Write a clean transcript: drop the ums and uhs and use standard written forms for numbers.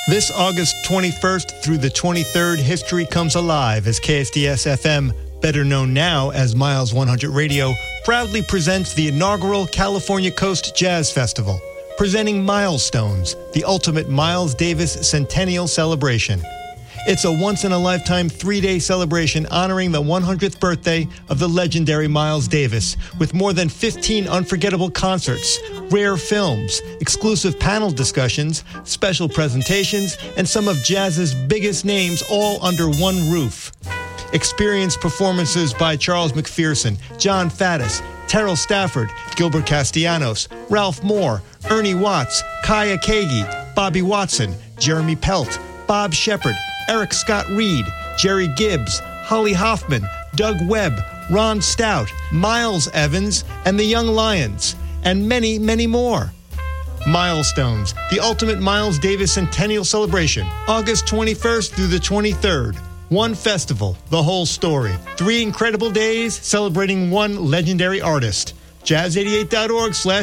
This August 21st through the 23rd, history comes alive as KSDS-FM, better known now as Miles 100 Radio, proudly presents the inaugural California Coast Jazz Festival, presenting Milestones, the ultimate Miles Davis Centennial Celebration. It's a once-in-a-lifetime 3-day celebration honoring the 100th birthday of the legendary Miles Davis, with more than 15 unforgettable concerts, rare films, exclusive panel discussions, special presentations, and some of jazz's biggest names all under one roof. Experience performances by Charles McPherson, John Faddis, Terrell Stafford, Gilbert Castellanos, Ralph Moore, Ernie Watts, Kaya Kagi, Bobby Watson, Jeremy Pelt, Bob Shepard, Eric Scott Reed, Jerry Gibbs, Holly Hoffman, Doug Webb, Ron Stout, Miles Evans, and the Young Lions, and many, many more. Milestones, the ultimate Miles Davis Centennial Celebration, August 21st through the 23rd. One festival, the whole story. 3 incredible days celebrating one legendary artist. Jazz88.org/